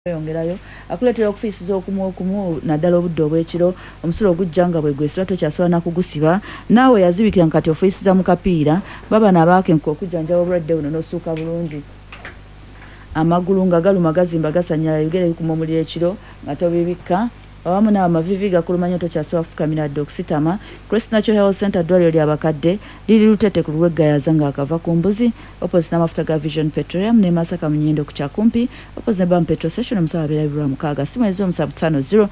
yongerayo akuletera okufiisiza okumu naddala obudde obw'ekiro omusolo ogujjanga bwe gwesiba tokyasobola nakugusiba naawe yazibikira nkati ofiisiza mu kapiira baba nabaakenka okujjanjaba obulwadde buno n'osuuka bulungi amagulu nga galuma gazimba gasanyala ebigere bikuma omuliro ekiro nga tobibikka awamu n'amavivi gakulumanya tokyasobola kufukamira dde okusitama Crest Natural Health Center ddwaliro ly'abakadde liri Lutete ku lw'eggayaza ng'akava ku mbuzi opposite n'amafuta ga Vision Petroleum ne Masaka mu Nnyendo ku Kyakumpi opposite ne Bam Petrol Station omusaba abeera bibulwa mukaaga simu ezo 750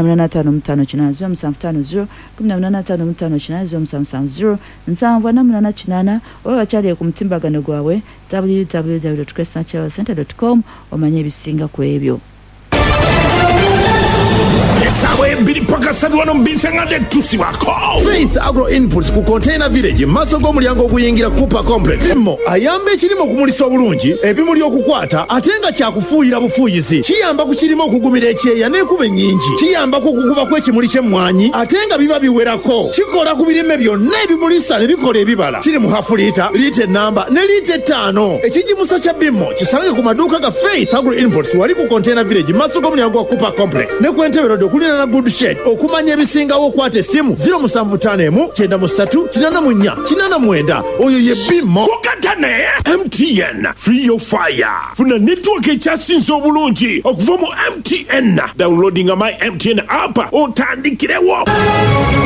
1855 1855 778 oba bakyali ku mutimbagano gwabwe www.crestnaturalcenter.com omanye ebisinga ku ebyo. Esawe mbili paka saduano mbisanga de tusi wako Faith Agro Inputs ku Container Village masogo mulyango okuyingira Cooper Complex mmo ayambe ekirimo okumulisa obulungi ebimuli okukwata atenga kyakufuuyira bufuuyizi kiyamba ku kirimo okugumira ekyeya n'ekuba ennyingi kiyamba ku kukuba kw'ekimuli ky'emmwanyi atenga biba biwerako kikola ku birime byonna ebimulisa ne bikola ebibala kiri mu hafu liita ennamba ne liita 5 ekijimusa kya bimmo kisange ku maduuka ga Faith Agro Inputs wali ku Container Village masogo mulyango wa Cooper Complex ne ku Entebbe Road okulina na Good Shed okumanya ebisingawo okwata essimu 0751 oyo ye Bimmo kokatane MTN free your fire funa network ekyasinze obulungi okuva mu MTN downloading my MTN app otandikirewo